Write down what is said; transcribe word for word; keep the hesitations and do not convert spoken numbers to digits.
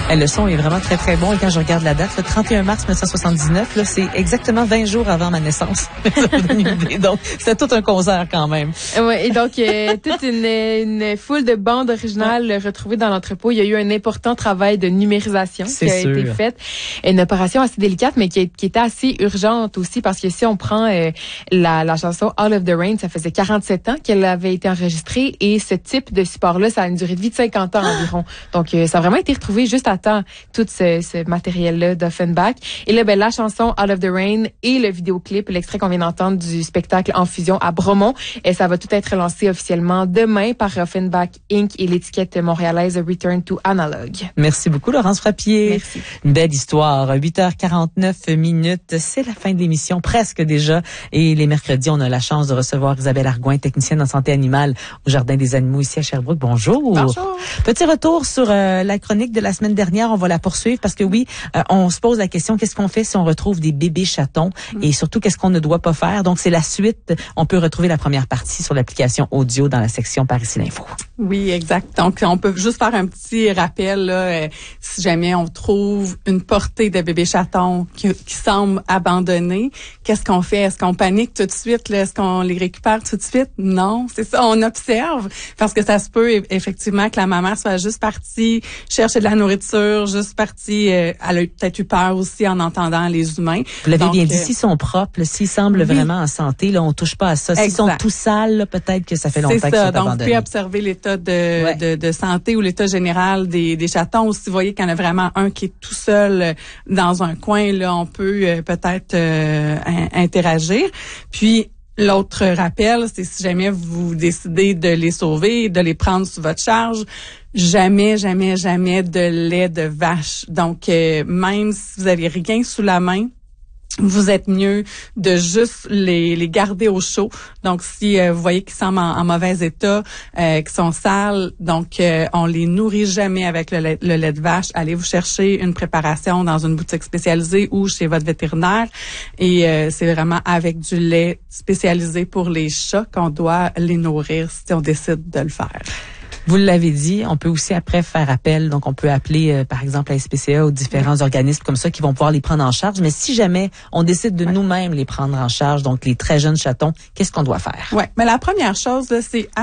Eh, le son est vraiment très, très bon. Et quand je regarde la date, le trente et un mars mille neuf cent soixante-dix-neuf, là, c'est exactement vingt jours avant ma naissance. Ça vous donne une idée. Donc, c'était tout un concert quand même. Ouais, et donc, euh, toute une, une foule de bandes originales ouais. retrouvées dans l'entrepôt. Il y a eu un important travail de numérisation c'est qui a sûr. été fait. Une opération assez délicate, mais qui, est, qui était assez urgente aussi, parce que si on prend euh, la, la chanson All of the Rain, ça faisait quarante-sept ans qu'elle avait été enregistrée, et ce type de support-là, ça a une durée de vie de cinquante ans environ. Donc, euh, ça a vraiment été retrouvé juste à temps, tout ce, ce matériel-là d'Offenbach. Et là, ben, la chanson All of the Rain et le vidéoclip, l'extrait qu'on vient d'entendre du spectacle En Fusion à Bromont, et ça va tout être lancé officiellement demain par Offenbach Incorporated et l'étiquette montréalaise Return to Analog. Merci beaucoup, Laurence Frappier. Merci. Une belle histoire. huit heures quarante-neuf minutes. C'est la fin de l'émission, presque déjà. Et les mercredis, on a la chance de recevoir Isabelle Argouin, technicienne en santé animale au Jardin des animaux ici à Sherbrooke. Bonjour. Bonjour. Petit retour sur euh, la chronique de la semaine dernière. On va la poursuivre parce que oui, euh, on se pose la question, qu'est-ce qu'on fait si on retrouve des bébés chatons mm. et surtout, qu'est-ce qu'on ne doit pas faire? Donc, c'est la suite. On peut retrouver la première partie sur l'application audio dans la section Par ici l'info. Oui, exact. Donc, on peut juste faire un petit rappel, là, euh, si jamais on trouve une portée de bébés chatons qui, qui semble abandonnée, qu'est-ce qu'on fait? Est-ce qu'on panique tout de suite? Là? Est-ce qu'on les récupère tout de suite? Non, c'est ça. On observe parce que ça se peut effectivement que la maman soit juste partie chercher de la nourriture, juste partie, euh, elle a peut-être eu peur aussi en entendant les humains. Vous l'avez Donc, bien dit, s'ils sont propres, s'ils semblent oui. vraiment en santé, là, on touche pas à ça. S'ils sont tout sales, là, peut-être que ça fait longtemps qu'ils sont abandonnés. Donc, vous pouvez observer l'état de, ouais. de, de santé ou l'état général des, des chatons. Ou si vous voyez qu'il y en a vraiment un qui est tout seul dans un coin, là, on peut euh, peut-être euh, interagir. Puis, l'autre rappel, c'est si jamais vous décidez de les sauver, de les prendre sous votre charge, jamais, jamais, jamais de lait de vache. Donc, euh, même si vous avez rien sous la main, vous êtes mieux de juste les, les garder au chaud. Donc, si euh, vous voyez qu'ils semblent en, en mauvais état, euh, qu'ils sont sales, donc euh, on les nourrit jamais avec le lait, le lait de vache. Allez vous chercher une préparation dans une boutique spécialisée ou chez votre vétérinaire. Et euh, c'est vraiment avec du lait spécialisé pour les chats qu'on doit les nourrir si on décide de le faire. Vous l'avez dit, on peut aussi après faire appel. Donc, on peut appeler, euh, par exemple, la S P C A ou différents oui. organismes comme ça qui vont pouvoir les prendre en charge. Mais si jamais on décide de oui. nous-mêmes les prendre en charge, donc les très jeunes chatons, qu'est-ce qu'on doit faire? Oui, mais la première chose, là, c'est